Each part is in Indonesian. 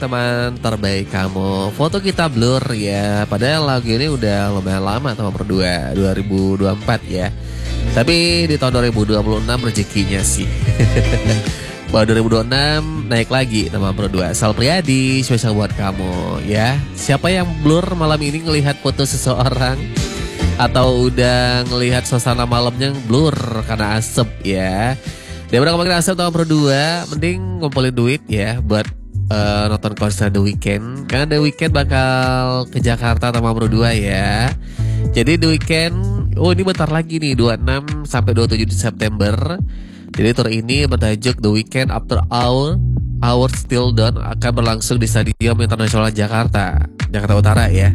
teman terbaik kamu. Foto kita blur ya. Padahal lagu ini udah lumayan lama teman berdua, 2024 ya. Tapi di tahun 2026 rezekinya sih. Bahwa 2026 naik lagi teman berdua. Sal Priadi spesial buat kamu ya. Siapa yang blur malam ini ngelihat foto seseorang atau udah ngelihat suasana malamnya blur karena asap ya. Daripada ngomongin asap teman berdua, mending ngumpulin duit ya buat nonton konser The Weeknd. Karena The Weeknd bakal ke Jakarta sama berdua ya. Jadi The Weeknd, ini bentar lagi nih, 26 sampai 27 September. Jadi tour ini bertajuk The Weeknd After Hours Till Dawn akan berlangsung di Stadion Internasional Jakarta Utara ya.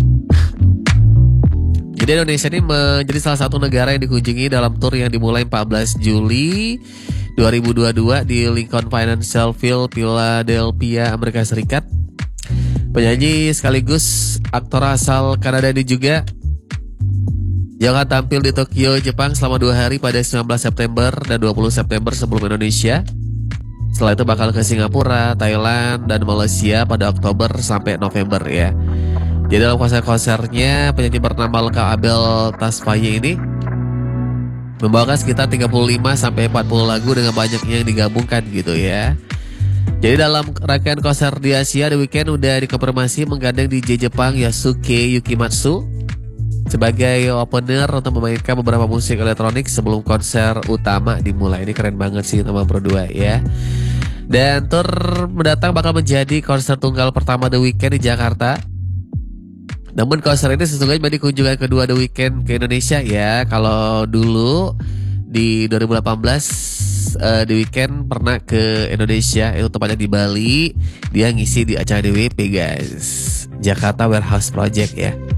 Jadi Indonesia ini menjadi salah satu negara yang dikunjungi dalam tour yang dimulai 14 Juli 2022 di Lincoln Financial Field, Philadelphia, Amerika Serikat. Penyanyi sekaligus aktor asal Kanada ini juga yang akan tampil di Tokyo, Jepang selama 2 hari pada 19 September dan 20 September sebelum Indonesia. Setelah itu bakal ke Singapura, Thailand, dan Malaysia pada Oktober sampai November ya. Jadi dalam konser-konsernya penyanyi bernama lengkap Abel Tasfaye ini membawakan sekitar 35 sampai 40 lagu dengan banyaknya yang digabungkan gitu ya. Jadi dalam rangkaian konser di Asia, The Weeknd udah dikonfirmasi menggandeng DJ Jepang Yasuke Yukimatsu sebagai opener untuk memainkan beberapa musik elektronik sebelum konser utama dimulai. Ini keren banget sih teman berdua ya. Dan tour mendatang bakal menjadi konser tunggal pertama The Weeknd di Jakarta. Namun konser ini sesungguhnya menjadi kunjungan kedua The Weeknd ke Indonesia ya. Kalau dulu di 2018 The Weeknd pernah ke Indonesia, itu tepatnya di Bali. Dia ngisi di acara DWP guys, Jakarta Warehouse Project ya.